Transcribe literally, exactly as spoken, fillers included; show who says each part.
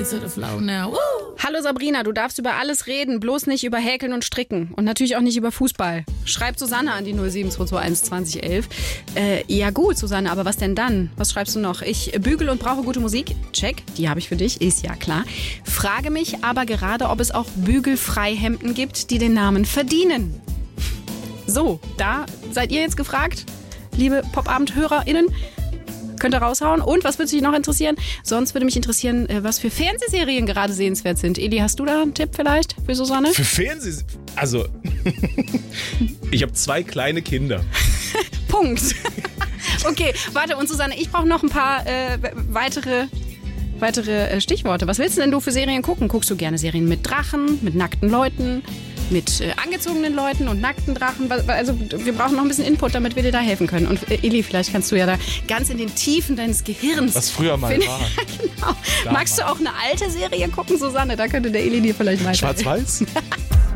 Speaker 1: Ready to the flow now. Woo!
Speaker 2: Hallo Sabrina, du darfst über alles reden, bloß nicht über Häkeln und Stricken. Und natürlich auch nicht über Fußball. Schreibt Susanne an die null sieben zwei zwei eins zwanzig elf. Äh, ja gut, Susanne, aber was denn dann? Was schreibst du noch? Ich bügel und brauche gute Musik. Check, die habe ich für dich, ist ja klar. Frage mich aber gerade, ob es auch Bügelfreihemden gibt, die den Namen verdienen. So, da seid ihr jetzt gefragt, liebe Popabend-HörerInnen. Könnt ihr raushauen. Und was würde dich noch interessieren? Sonst würde mich interessieren, was für Fernsehserien gerade sehenswert sind. Eli, hast du da einen Tipp vielleicht für Susanne?
Speaker 3: Für Fernsehserien? Also, ich habe zwei kleine Kinder.
Speaker 2: Punkt. Okay, warte. Und Susanne, ich brauche noch ein paar äh, weitere, weitere äh, Stichworte. Was willst du denn du für Serien gucken? Guckst du gerne Serien mit Drachen, mit nackten Leuten, mit äh, angezogenen Leuten und nackten Drachen? Also wir brauchen noch ein bisschen Input, damit wir dir da helfen können. Und äh, Eli, vielleicht kannst du ja da ganz in den Tiefen deines Gehirns...
Speaker 3: Was früher mal
Speaker 2: finden.
Speaker 3: war.
Speaker 2: Genau. Magst du auch eine alte Serie gucken, Susanne? Da könnte der Eli dir vielleicht weiterhelfen.
Speaker 3: Schwarz-Weiß?